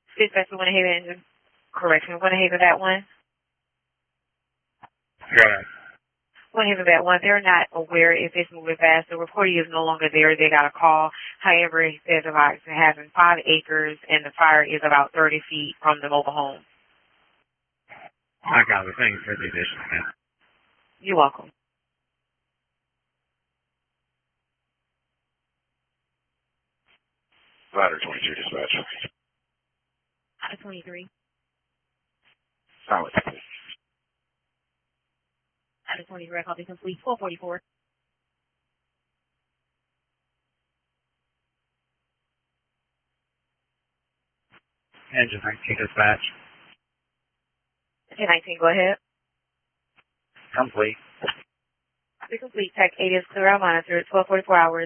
Dispatch, we want to hear engine. Correction, we want to hear that one. Go ahead. Want to hear that one. They're not aware if it's moving fast. The reporter is no longer there. They got a call. However, it says about having 5 acres and the fire is about 30 feet from the mobile home. I got it. Thank you for the addition, man. You're welcome. Ladder 22 dispatch. Ladder 23. Silence. Ladder 23, copy complete. 444. Engine 19 dispatch. 1019, go ahead. Complete. Copy complete. Tech 8 is clear. I'll monitor it. 1244 hours.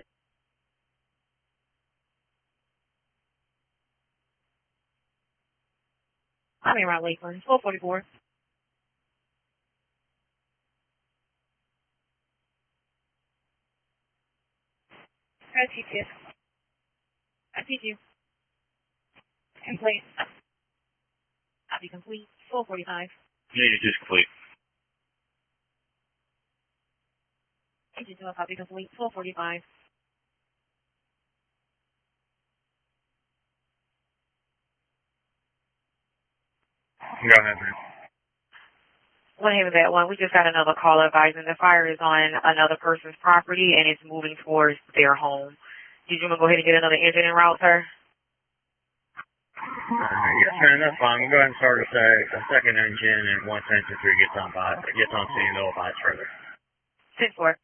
I'm around Lakeland. 1244. I teach you. I teach you. Complete. Copy complete. 1245. Unit is complete. Engine 2, copy complete. 1245. Go ahead, man. Want to hear that one. We just got another call advising the fire is on another person's property and it's moving towards their home. Did you want to go ahead and get another engine en route, sir? Yes, man, that's fine. We'll go ahead and start a second engine, and once engine 3 gets on scene, they'll advise further. 10-4.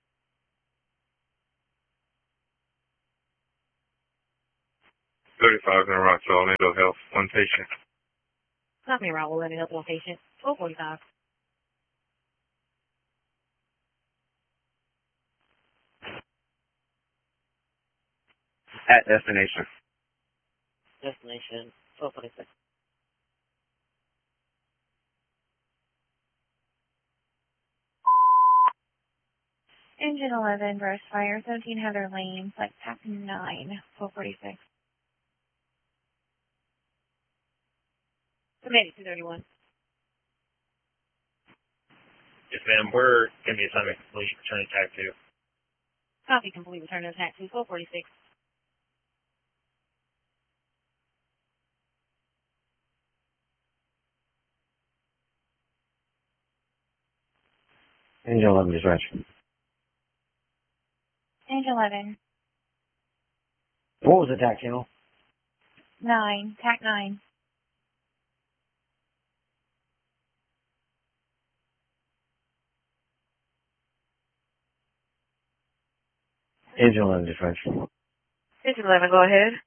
In a Rock, Orlando Health, 1 patient. Not me around. We'll let it help one patient. 1245. At destination. Destination 1246. Engine 11, brush fire, 17 Heather Lane, flight path 9, 1246. Submitted 231. Yes, ma'am. We're going to be assignment complete. Return attack 2. Copy complete. Return to attack 2. 1246. Engine 11 dispatch. Engine 11, What was the attack channel? 9, TAC 9. Engine 11 dispatch. Engine 11, go ahead.